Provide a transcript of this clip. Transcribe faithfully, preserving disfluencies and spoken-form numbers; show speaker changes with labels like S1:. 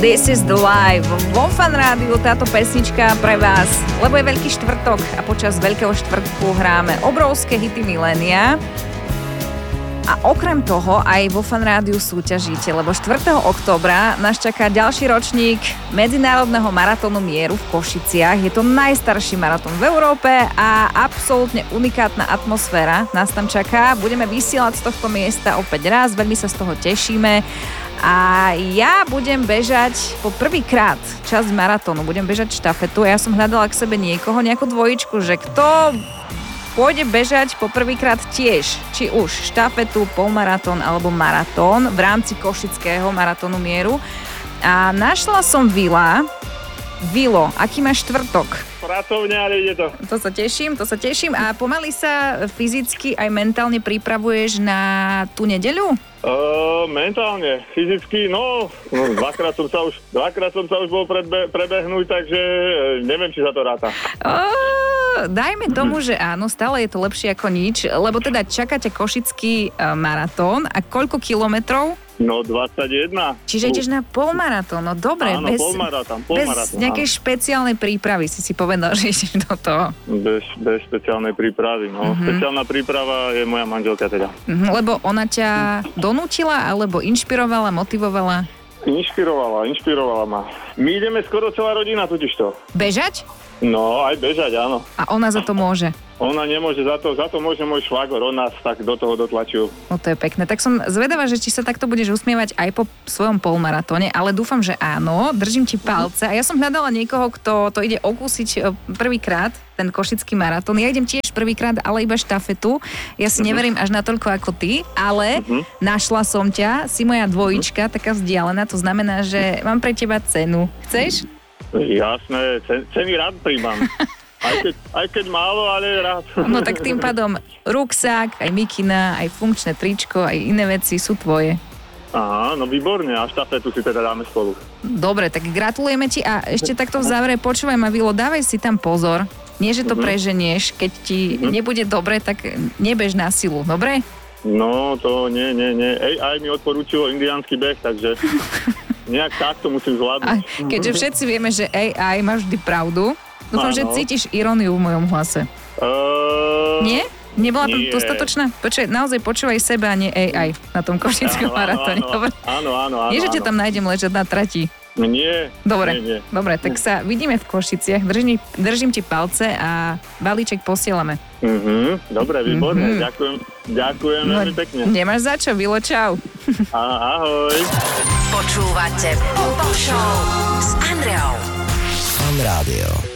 S1: This is the life. Vo Fan Rádiu táto pesnička pre vás, lebo je Veľký štvrtok a počas Veľkého štvrtku hráme obrovské hity milénia. A okrem toho aj vo Fan Rádiu súťažíte, lebo štvrtého októbra nás čaká ďalší ročník Medzinárodného maratónu mieru v Košiciach. Je to najstarší maratón v Európe a absolútne unikátna atmosféra nás tam čaká. Budeme vysielať z tohto miesta opäť raz, veľmi sa z toho tešíme. A ja budem bežať po prvýkrát časť maratónu, budem bežať štafetu. Ja som hľadala k sebe niekoho, nejakú dvojičku, že kto pôjde bežať po prvýkrát tiež, či už štafetu, polmaratón alebo maratón v rámci Košického maratónu mieru. A našla som Vila. Vilo, aký máš štvrtok?
S2: Pracovne, ale ide to.
S1: To sa teším, to sa teším. A pomaly sa fyzicky aj mentálne pripravuješ na tú nedeľu?
S2: Uh, mentálne, fyzicky, no, no dvakrát som sa už, dvakrát som sa už bol predbe- prebehnúť, takže neviem, či sa to ráta.
S1: Uh, dajme tomu, že áno, stále je to lepšie ako nič, lebo teda čakáte Košický uh, maratón a koľko kilometrov?
S2: No, dvadsaťjeden.
S1: Čiže ideš na polmaratón, no dobre.
S2: Áno,
S1: bez,
S2: polmaratón,
S1: bez
S2: polmaratón.
S1: nejakej
S2: áno.
S1: špeciálnej prípravy si si povedal, že ideš do toho.
S2: Bez, bez špeciálnej prípravy, no. Uh-huh. Špeciálna príprava je moja manželka teda.
S1: Uh-huh, lebo ona ťa donútila, alebo inšpirovala, motivovala?
S2: Inšpirovala, inšpirovala ma. My ideme skoro celá rodina totižto.
S1: Bežať?
S2: No, aj bežať, áno.
S1: A ona za to môže?
S2: Ona nemôže za to, za to môže môj švagor, on nás tak do toho dotlačil.
S1: No to je pekné. Tak som zvedavá, že či sa takto budeš usmievať aj po svojom polmaratóne, ale dúfam, že áno. Držím ti palce. A ja som hľadala niekoho, kto to ide okúsiť prvýkrát, ten košický maratón. Ja idem tiež prvýkrát, ale iba štafetu. Ja si neverím až natoľko ako ty, ale uh-huh. našla som ťa, si moja dvojička, taká vzdialená, to znamená, že mám pre teba cenu. Chceš?
S2: Jasné, ceny rád príjmam. Aj keď, aj keď málo, ale rád.
S1: No tak tým pádom ruksák, aj mikina, aj funkčné tričko, aj iné veci sú tvoje.
S2: Aha, no výborne, a štafetu si teda dáme spolu.
S1: Dobre, tak gratulujeme ti a ešte takto v závere počúvaj ma, Vilo, dávaj si tam pozor. Nie, že to uh-huh. preženieš, keď ti uh-huh. nebude dobre, tak nebež na silu, dobre?
S2: No, to nie, nie, nie. Ej, aj mi odporúčilo indiánsky beh, takže nejak takto musím zvládnuť.
S1: A keďže všetci vieme, že á í má vždy pravdu, dúfam, že cítiš iróniu v mojom hlase.
S2: Uh,
S1: nie? Nebola to
S2: nie.
S1: dostatočná? Počkaj, naozaj počúvaj seba a nie á í na tom košickom maratóne.
S2: Áno, áno, áno, áno.
S1: Nie, že ťa tam nájdem ležať na trati.
S2: Nie.
S1: Dobre,
S2: nie, nie.
S1: dobre, tak sa vidíme v Košiciach. Držím, držím ti palce a balíček posielame.
S2: Uh-huh, dobre, výborne. Uh-huh. Ďakujem, ďakujem
S1: no,
S2: veľmi pekne.
S1: Nemáš za čo, Vilo, čau.
S2: A, ahoj.
S3: Počúvate Pop Show s Andreou.
S4: Fan Rádio.